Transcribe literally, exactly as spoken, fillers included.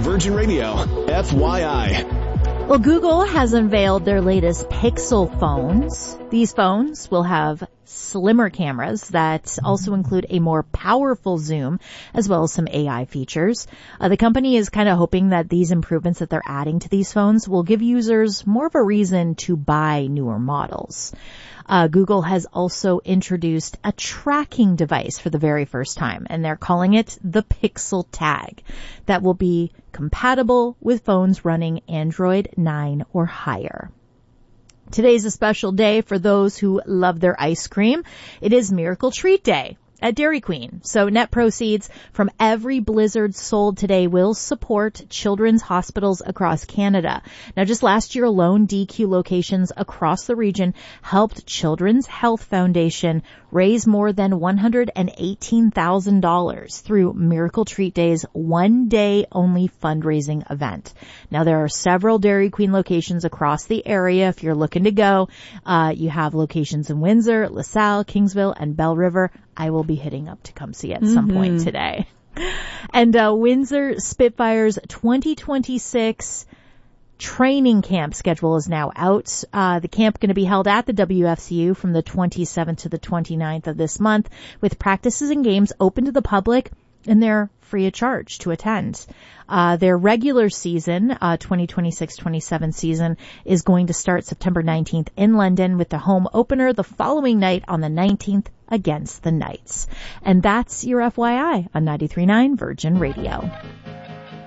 Virgin Radio, F Y I. Well, Google has unveiled their latest Pixel phones. These phones will have slimmer cameras that also include a more powerful zoom as well as some A I features. Uh, the company is kind of hoping that these improvements that they're adding to these phones will give users more of a reason to buy newer models. Uh, Google has also introduced a tracking device for the very first time, and they're calling it the Pixel Tag, that will be compatible with phones running Android nine or higher. Today's a special day for those who love their ice cream. It is Miracle Treat Day at Dairy Queen. So net proceeds from every Blizzard sold today will support children's hospitals across Canada. Now, just last year alone, D Q locations across the region helped Children's Health Foundation raise more than one hundred eighteen thousand dollars through Miracle Treat Day's one-day-only fundraising event. Now, there are several Dairy Queen locations across the area. If you're looking to go, uh, you have locations in Windsor, LaSalle, Kingsville, and Belle River. I will be hitting up to come see at some mm-hmm. point today. And uh, Windsor Spitfires twenty twenty-six training camp schedule is now out. Uh, the camp going to be held at the W F C U from the twenty-seventh to the twenty-ninth of this month, with practices and games open to the public, and they're free of charge to attend. Uh, their regular season, uh, twenty twenty-six twenty-seven season, is going to start September nineteenth in London, with the home opener the following night on the nineteenth against the Knights. And that's your F Y I on ninety-three point nine Virgin Radio.